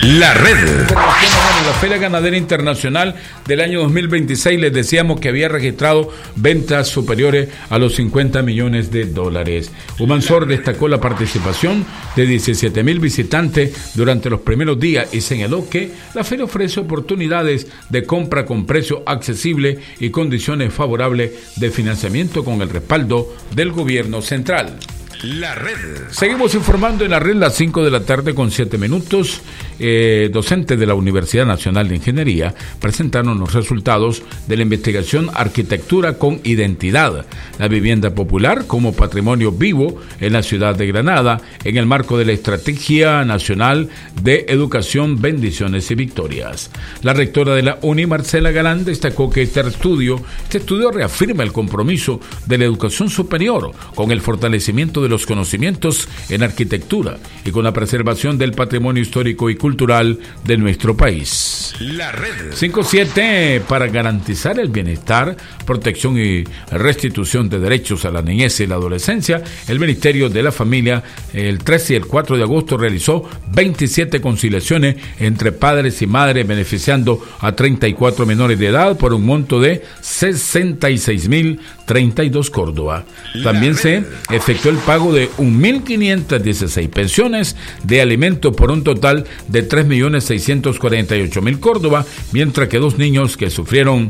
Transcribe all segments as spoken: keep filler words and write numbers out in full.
La red. La Feria Ganadera Internacional del año dos mil veintiséis, les decíamos que había registrado ventas superiores a los cincuenta millones de dólares. Humansor destacó la participación de diecisiete mil visitantes durante los primeros días y señaló que la feria ofrece oportunidades de compra con precio accesible y condiciones favorables de financiamiento con el respaldo del gobierno central. La red. Seguimos informando en la red, las cinco de la tarde con siete minutos. Eh, docentes de la Universidad Nacional de Ingeniería presentaron los resultados de la investigación Arquitectura con Identidad, la vivienda popular como patrimonio vivo en la ciudad de Granada, en el marco de la Estrategia Nacional de Educación, Bendiciones y Victorias. La rectora de la UNI, Marcela Galán, destacó que este estudio, este estudio reafirma el compromiso de la educación superior con el fortalecimiento de los conocimientos en arquitectura y con la preservación del patrimonio histórico y cultural de nuestro país. La red. cinco siete. Para garantizar el bienestar, protección y restitución de derechos a la niñez y la adolescencia, el Ministerio de la Familia el trece y el cuatro de agosto realizó veintisiete conciliaciones entre padres y madres, beneficiando a treinta y cuatro menores de edad por un monto de sesenta y seis mil treinta y dos Córdoba. También se efectuó el pago de mil quinientas dieciséis pensiones de alimento por un total de tres millones seiscientos cuarenta y ocho mil Córdoba, mientras que dos niños que sufrieron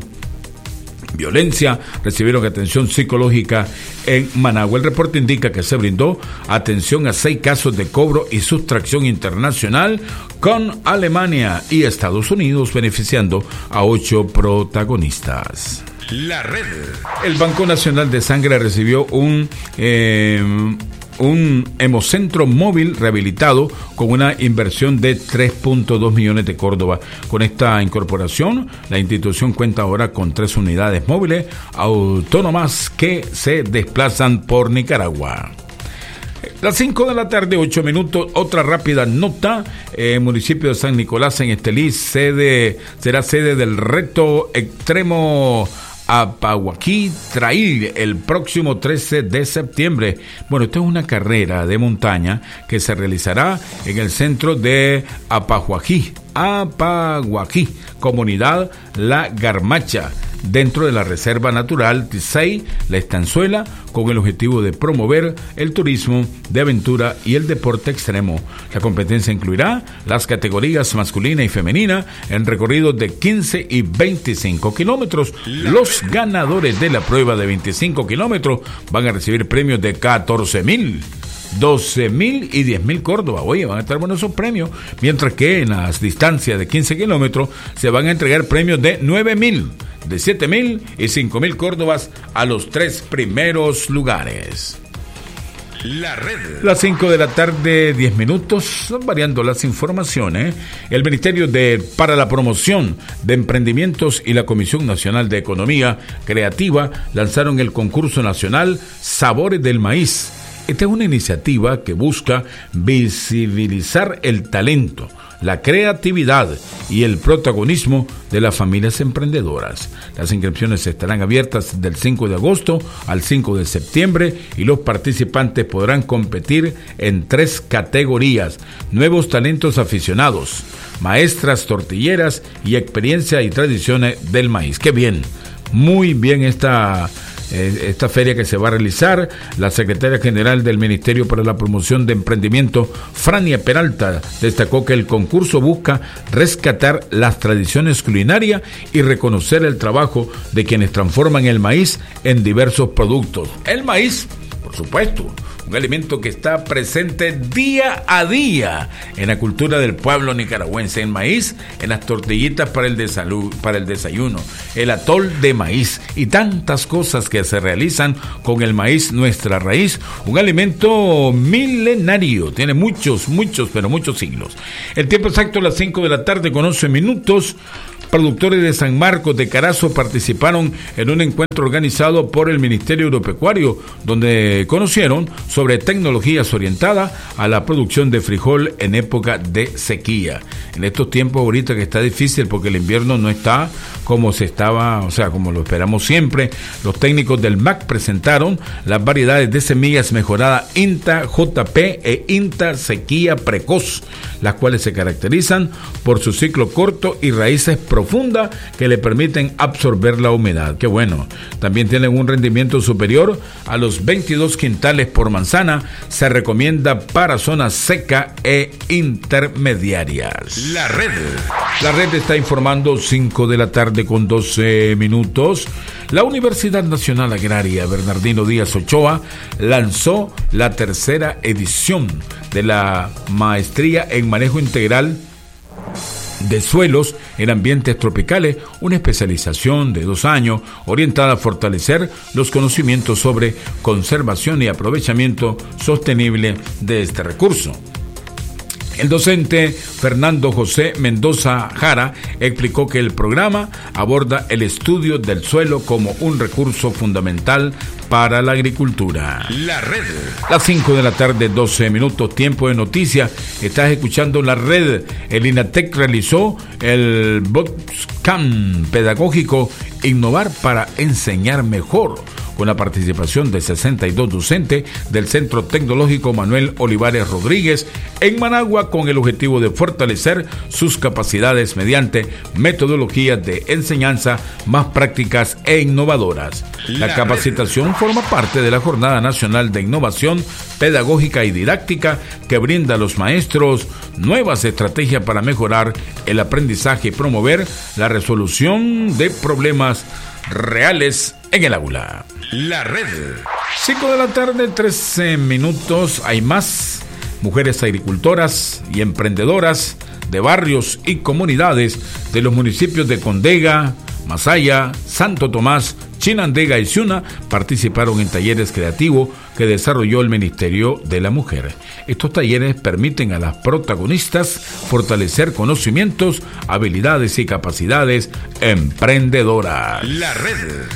violencia recibieron atención psicológica en Managua. El reporte indica que se brindó atención a seis casos de cobro y sustracción internacional con Alemania y Estados Unidos, beneficiando a ocho protagonistas. La red. El Banco Nacional de Sangre recibió un eh, un hemocentro móvil rehabilitado con una inversión de tres punto dos millones de Córdoba. Con esta incorporación, la institución cuenta ahora con tres unidades móviles autónomas que se desplazan por Nicaragua. Las cinco de la tarde, ocho minutos, otra rápida nota. El eh, municipio de San Nicolás en Estelí sede, será sede del reto extremo Apahuaquí Trail el próximo trece de septiembre. Bueno, esta es una carrera de montaña que se realizará en el centro de Apahuaquí, Apahuaquí, comunidad La Garmacha, dentro de la Reserva Natural Tisey, La Estanzuela, con el objetivo de promover el turismo de aventura y el deporte extremo. La competencia incluirá las categorías masculina y femenina en recorridos de quince y veinticinco kilómetros. Los ganadores de la prueba de veinticinco kilómetros van a recibir premios de catorce mil, doce mil y diez mil Córdoba. Oye, van a estar buenos esos premios. Mientras que en las distancias de quince kilómetros se van a entregar premios de nueve mil, de siete mil y cinco mil Córdobas a los tres primeros lugares. La red. Las cinco de la tarde, diez minutos, variando las informaciones. El Ministerio de para la Promoción de Emprendimientos y la Comisión Nacional de Economía Creativa lanzaron el concurso nacional Sabores del Maíz. Esta es una iniciativa que busca visibilizar el talento, la creatividad y el protagonismo de las familias emprendedoras. Las inscripciones estarán abiertas del cinco de agosto al cinco de septiembre y los participantes podrán competir en tres categorías: nuevos talentos aficionados, maestras tortilleras y experiencia y tradiciones del maíz. ¡Qué bien! Muy bien esta... esta feria que se va a realizar. La secretaria general del Ministerio para la Promoción de Emprendimiento, Frania Peralta, destacó que el concurso busca rescatar las tradiciones culinarias y reconocer el trabajo de quienes transforman el maíz en diversos productos. El maíz, por supuesto, un alimento que está presente día a día en la cultura del pueblo nicaragüense. El maíz en las tortillitas para el, desalu- para el desayuno, el atol de maíz y tantas cosas que se realizan con el maíz, nuestra raíz, un alimento milenario, tiene muchos, muchos, pero muchos siglos. El tiempo exacto a las cinco de la tarde con once minutos. Productores de San Marcos de Carazo participaron en un encuentro organizado por el Ministerio Agropecuario, donde conocieron sobre tecnologías orientadas a la producción de frijol en época de sequía. En estos tiempos ahorita que está difícil porque el invierno no está como se estaba, o sea, como lo esperamos siempre, los técnicos del M A C presentaron las variedades de semillas mejoradas INTA J P e INTA Sequía Precoz, las cuales se caracterizan por su ciclo corto y raíces profundas que le permiten absorber la humedad. Qué bueno. También tienen un rendimiento superior a los veintidós quintales por manzana. Se recomienda para zonas secas e intermediarias. La red. La red está informando cinco de la tarde con doce minutos. La Universidad Nacional Agraria Bernardino Díaz Ochoa lanzó la tercera edición de la Maestría en Manejo Integral de Suelos en Ambientes Tropicales, una especialización de dos años orientada a fortalecer los conocimientos sobre conservación y aprovechamiento sostenible de este recurso. El docente Fernando José Mendoza Jara explicó que el programa aborda el estudio del suelo como un recurso fundamental para la agricultura. La red. Las cinco de la tarde, doce minutos, tiempo de noticias. Estás escuchando La Red. El INATEC realizó el bootcamp pedagógico Innovar para enseñar mejor, con la participación de sesenta y dos docentes del Centro Tecnológico Manuel Olivares Rodríguez en Managua, con el objetivo de fortalecer sus capacidades mediante metodologías de enseñanza más prácticas e innovadoras. La capacitación forma parte de la Jornada Nacional de Innovación Pedagógica y Didáctica, que brinda a los maestros nuevas estrategias para mejorar el aprendizaje y promover la resolución de problemas reales en el aula. La red. cinco de la tarde, trece minutos. Hay más mujeres agricultoras y emprendedoras de barrios y comunidades de los municipios de Condega, Masaya, Santo Tomás, Chinandega y Ciuna participaron en talleres creativos que desarrolló el Ministerio de la Mujer. Estos talleres permiten a las protagonistas fortalecer conocimientos, habilidades y capacidades emprendedoras. La red.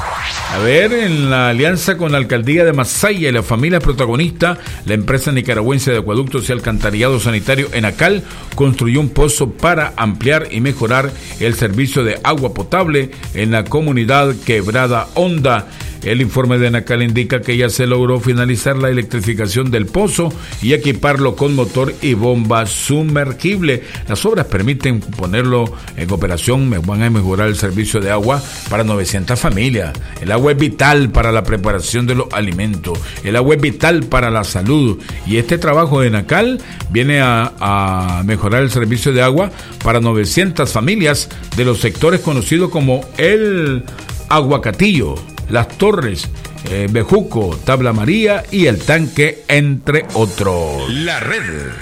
A ver, en la alianza con la Alcaldía de Masaya y la familia protagonista, la empresa nicaragüense de acueductos y alcantarillado sanitario ENACAL construyó un pozo para ampliar y mejorar el servicio de agua potable en la comunidad Quebrada Honda. El informe de ENACAL indica que ya se logró finalizar la electrificación del pozo y equiparlo con motor y bomba sumergible. Las obras permiten ponerlo en operación, van a mejorar el servicio de agua para novecientas familias. El agua es vital para la preparación de los alimentos, el agua es vital para la salud, y este trabajo de ENACAL viene a, a mejorar el servicio de agua para novecientas familias de los sectores conocidos como el Aguacatillo, Las Torres, eh, Bejuco, Tabla María y El Tanque, entre otros. La red.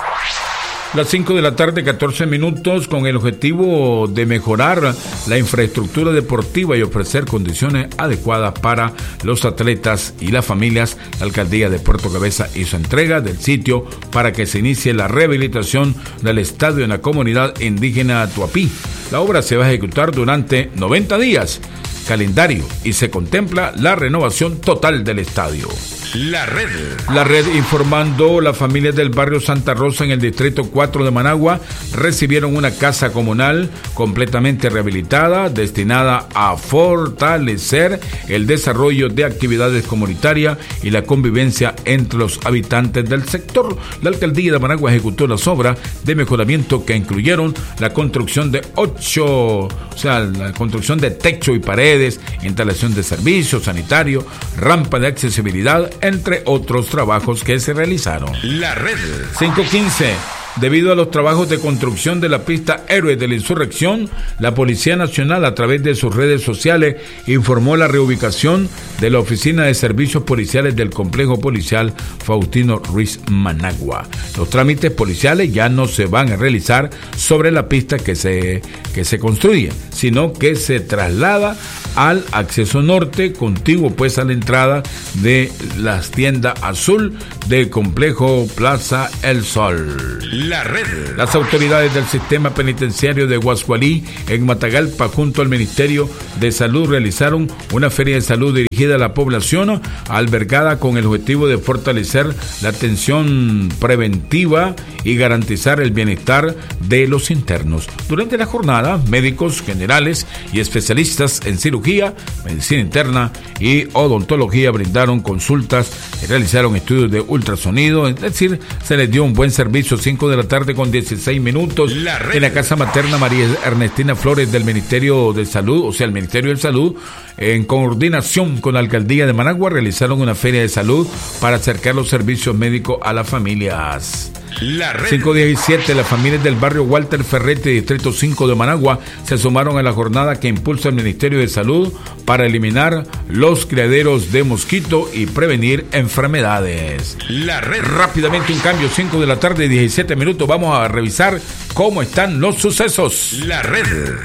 Las cinco de la tarde, catorce minutos, con el objetivo de mejorar la infraestructura deportiva y ofrecer condiciones adecuadas para los atletas y las familias, la Alcaldía de Puerto Cabeza hizo entrega del sitio para que se inicie la rehabilitación del estadio en la comunidad indígena Tuapí. La obra se va a ejecutar durante noventa días. Calendario, y se contempla la renovación total del estadio. La red. La red informando, las familias del barrio Santa Rosa en el distrito cuatro de Managua recibieron una casa comunal completamente rehabilitada destinada a fortalecer el desarrollo de actividades comunitarias y la convivencia entre los habitantes del sector. La alcaldía de Managua ejecutó las obras de mejoramiento que incluyeron la construcción de ocho, o sea, la construcción de techo y paredes, instalación de servicios sanitarios, rampa de accesibilidad, entre otros trabajos que se realizaron. La red. cinco quince. Debido a los trabajos de construcción de la pista Héroes de la Insurrección, la Policía Nacional, a través de sus redes sociales, informó la reubicación de la Oficina de Servicios Policiales del Complejo Policial Faustino Ruiz Managua. Los trámites policiales ya no se van a realizar sobre la pista que se, que se construye, sino que se traslada al acceso norte, contiguo pues a la entrada de las tiendas azul del complejo Plaza El Sol. La Red. Las autoridades del sistema penitenciario de Guascualí, en Matagalpa, junto al Ministerio de Salud, realizaron una feria de salud dirigida a la población, albergada con el objetivo de fortalecer la atención preventiva y garantizar el bienestar de los internos. Durante la jornada, médicos generales y especialistas en cirugía, medicina interna y odontología brindaron consultas y realizaron estudios de ultrasonido, es decir, se les dio un buen servicio. Cinco de la tarde con dieciséis minutos la en la casa materna María Ernestina Flores del Ministerio de Salud, o sea, el Ministerio de Salud, en coordinación con la Alcaldía de Managua, realizaron una feria de salud para acercar los servicios médicos a las familias. cinco diecisiete, las familias del barrio Walter Ferrete, Distrito cinco de Managua, se sumaron a la jornada que impulsa el Ministerio de Salud para eliminar los criaderos de mosquito y prevenir enfermedades. La red. Rápidamente un cambio, cinco de la tarde, diecisiete minutos, vamos a revisar cómo están los sucesos. La red.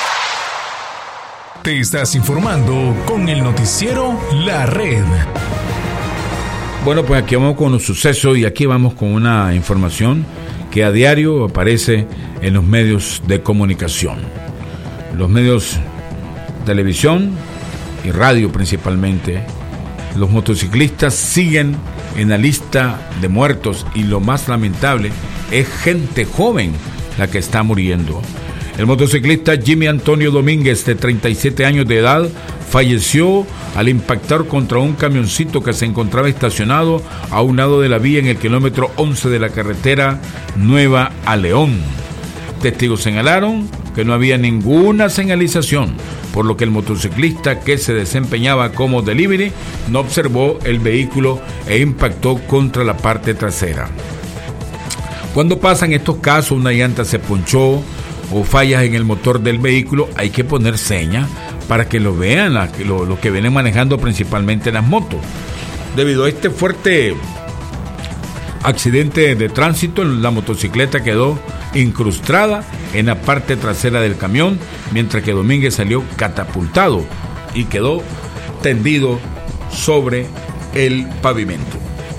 Te estás informando con el noticiero La Red. Bueno, pues aquí vamos con los sucesos y aquí vamos con una información que a diario aparece en los medios de comunicación. Los medios de televisión y radio principalmente. Los motociclistas siguen en la lista de muertos y lo más lamentable es gente joven la que está muriendo. El motociclista Jimmy Antonio Domínguez, de treinta y siete años de edad, falleció al impactar contra un camioncito que se encontraba estacionado a un lado de la vía en el kilómetro once de la carretera Nueva a León. Testigos señalaron que no había ninguna señalización, por lo que el motociclista, que se desempeñaba como delivery, no observó el vehículo e impactó contra la parte trasera. Cuando pasan estos casos, una llanta se ponchó o fallas en el motor del vehículo, hay que poner señas para que lo vean los lo, lo que vienen manejando principalmente las motos. Debido a este fuerte accidente de tránsito, la motocicleta quedó incrustada en la parte trasera del camión, mientras que Domínguez salió catapultado y quedó tendido sobre el pavimento.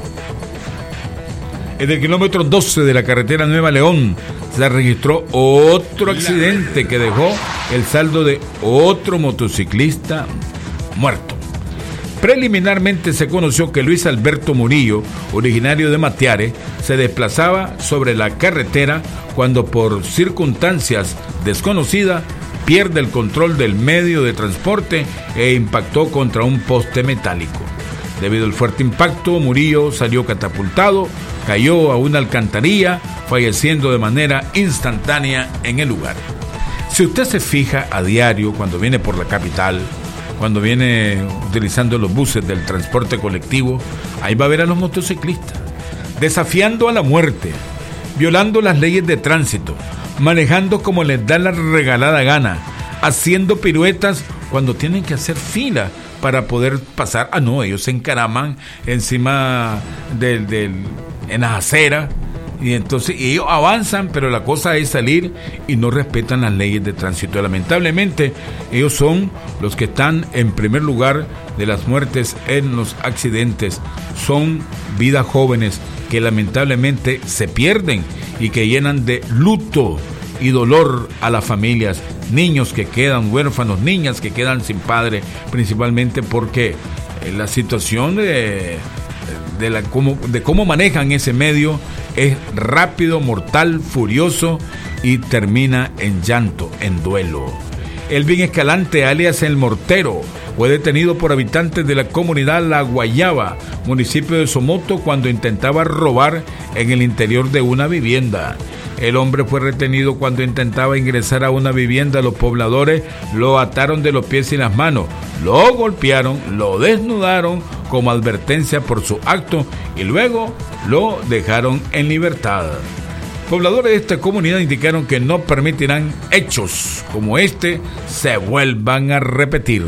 En el kilómetro doce de la carretera Nueva León se registró otro accidente que dejó el saldo de otro motociclista muerto. Preliminarmente se conoció que Luis Alberto Murillo, originario de Matiare, se desplazaba sobre la carretera cuando por circunstancias desconocidas pierde el control del medio de transporte e impactó contra un poste metálico. Debido al fuerte impacto, Murillo salió catapultado, cayó a una alcantarilla, falleciendo de manera instantánea en el lugar. Si usted se fija a diario cuando viene por la capital, cuando viene utilizando los buses del transporte colectivo, ahí va a ver a los motociclistas desafiando a la muerte, violando las leyes de tránsito, manejando como les da la regalada gana, haciendo piruetas cuando tienen que hacer fila para poder pasar. Ah, no, ellos se encaraman encima del, del en las aceras, y entonces ellos avanzan, pero la cosa es salir y no respetan las leyes de tránsito. Lamentablemente, ellos son los que están en primer lugar de las muertes en los accidentes. Son vidas jóvenes que lamentablemente se pierden y que llenan de luto y dolor a las familias, niños que quedan huérfanos, niñas que quedan sin padre, principalmente porque la situación de, de, la, cómo, de cómo manejan ese medio es rápido, mortal, furioso y termina en llanto, en duelo. Elvin Escalante, alias El Mortero, fue detenido por habitantes de la comunidad La Guayaba, municipio de Somoto, cuando intentaba robar en el interior de una vivienda. El hombre fue retenido cuando intentaba ingresar a una vivienda. Los pobladores lo ataron de los pies y las manos, lo golpearon, lo desnudaron como advertencia por su acto y luego lo dejaron en libertad. Pobladores de esta comunidad indicaron que no permitirán hechos como este se vuelvan a repetir.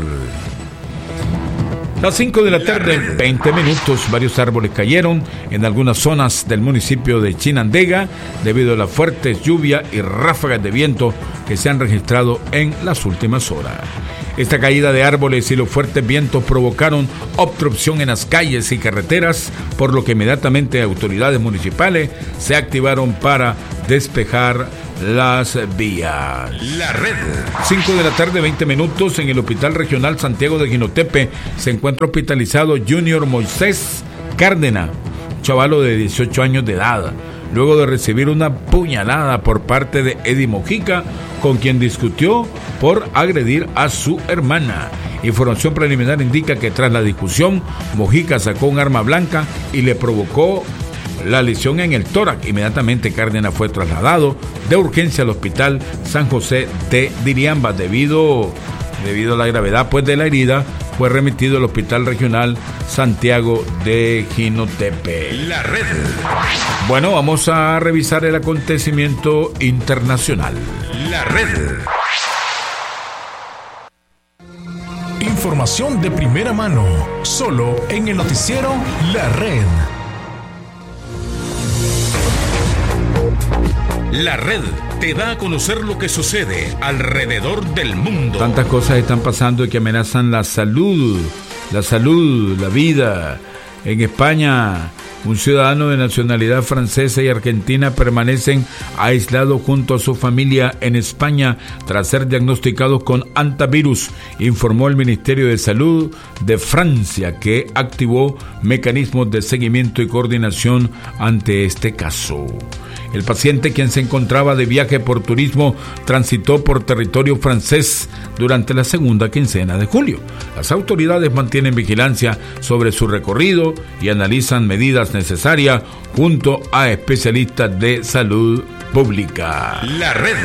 Las cinco de la tarde, veinte minutos, varios árboles cayeron en algunas zonas del municipio de Chinandega debido a las fuertes lluvias y ráfagas de viento que se han registrado en las últimas horas. Esta caída de árboles y los fuertes vientos provocaron obstrucción en las calles y carreteras, por lo que inmediatamente autoridades municipales se activaron para despejar las vías. La red. cinco de la tarde, veinte minutos. En el Hospital Regional Santiago de Jinotepe se encuentra hospitalizado Junior Moisés Cárdenas, chavalo de dieciocho años de edad, luego de recibir una puñalada por parte de Eddie Mojica, con quien discutió por agredir a su hermana. Información preliminar indica que tras la discusión, Mojica sacó un arma blanca y le provocó la lesión en el tórax. Inmediatamente Cárdenas fue trasladado de urgencia al Hospital San José de Diriamba. Debido, debido a la gravedad pues, de la herida, fue remitido al Hospital Regional Santiago de Jinotepe. La red. Bueno, vamos a revisar el acontecimiento internacional. La red. Información de primera mano, solo en el noticiero La Red. La red te da a conocer lo que sucede alrededor del mundo. Tantas cosas están pasando y que amenazan la salud, la salud, la vida. En España, un ciudadano de nacionalidad francesa y argentina permanecen aislados junto a su familia en España tras ser diagnosticados con hantavirus, informó el Ministerio de Salud de Francia, que activó mecanismos de seguimiento y coordinación ante este caso. El paciente, quien se encontraba de viaje por turismo, transitó por territorio francés durante la segunda quincena de julio. Las autoridades mantienen vigilancia sobre su recorrido y analizan medidas necesarias junto a especialistas de salud pública. La red.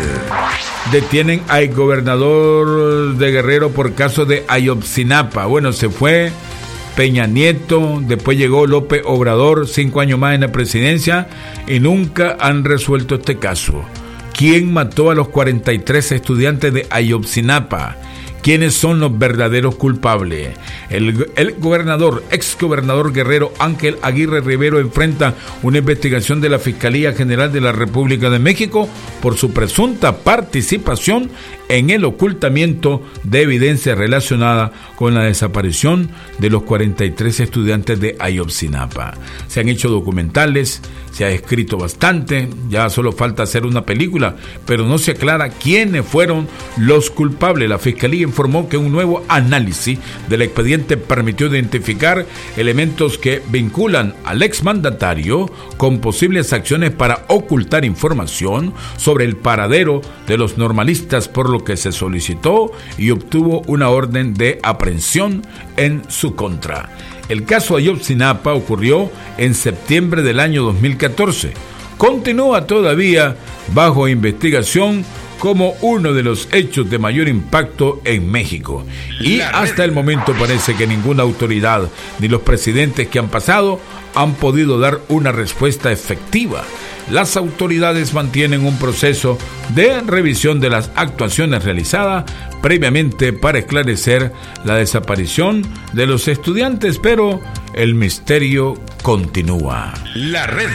Detienen al gobernador de Guerrero por caso de Ayotzinapa. Bueno, se fue Peña Nieto, después llegó López Obrador, cinco años más en la presidencia, y nunca han resuelto este caso. ¿Quién mató a los cuarenta y tres estudiantes de Ayotzinapa? ¿Quiénes son los verdaderos culpables? El, el gobernador, ex gobernador Guerrero Ángel Aguirre Rivero, enfrenta una investigación de la Fiscalía General de la República de México por su presunta participación en el ocultamiento de evidencia relacionada con la desaparición de los cuarenta y tres estudiantes de Ayotzinapa. Se han hecho documentales, se ha escrito bastante, ya solo falta hacer una película, pero no se aclara quiénes fueron los culpables. La Fiscalía informó que un nuevo análisis del expediente permitió identificar elementos que vinculan al exmandatario con posibles acciones para ocultar información sobre el paradero de los normalistas, por lo que se solicitó y obtuvo una orden de aprehensión en su contra. El caso Ayotzinapa ocurrió en septiembre del año dos mil catorce. Continúa todavía bajo investigación como uno de los hechos de mayor impacto en México. Y hasta el momento parece que ninguna autoridad ni los presidentes que han pasado han podido dar una respuesta efectiva. Las autoridades mantienen un proceso de revisión de las actuaciones realizadas previamente para esclarecer la desaparición de los estudiantes, pero el misterio continúa. La red.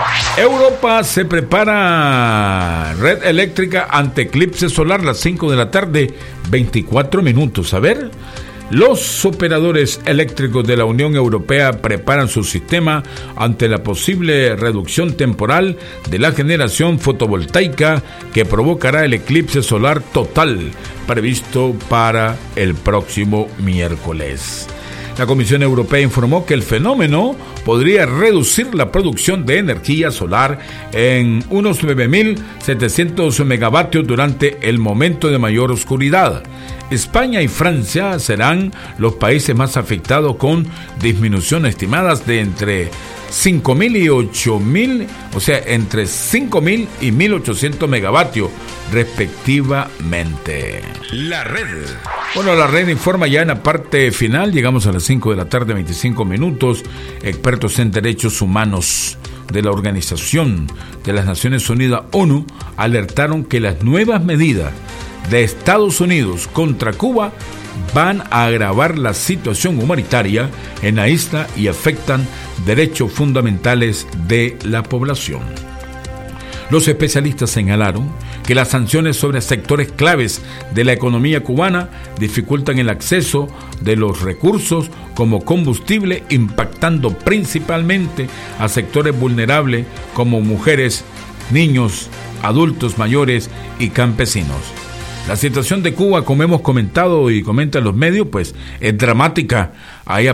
Europa se prepara. Red eléctrica ante eclipse solar, las cinco de la tarde, veinticuatro minutos. A ver. Los operadores eléctricos de la Unión Europea preparan su sistema ante la posible reducción temporal de la generación fotovoltaica que provocará el eclipse solar total previsto para el próximo miércoles. La Comisión Europea informó que el fenómeno podría reducir la producción de energía solar en unos nueve mil setecientos megavatios durante el momento de mayor oscuridad. España y Francia serán los países más afectados, con disminuciones estimadas de entre cinco mil y ocho mil, o sea, entre cinco mil y mil ochocientos megavatios respectivamente. La red. Bueno, la red informa ya en la parte final. Llegamos a las cinco de la tarde, veinticinco minutos. Expertos en derechos humanos de la Organización de las Naciones Unidas, ONU, alertaron que las nuevas medidas de Estados Unidos contra Cuba van a agravar la situación humanitaria en la isla y afectan derechos fundamentales de la población. Los especialistas señalaron que las sanciones sobre sectores claves de la economía cubana dificultan el acceso de los recursos como combustible, impactando principalmente a sectores vulnerables como mujeres, niños, adultos mayores y campesinos. La situación de Cuba, como hemos comentado y comentan los medios, pues es dramática. Hay